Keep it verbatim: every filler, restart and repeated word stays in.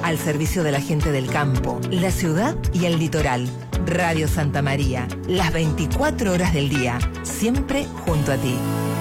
al servicio de la gente del campo, la ciudad y el litoral. Radio Santa María, las veinticuatro horas del día, siempre junto a ti.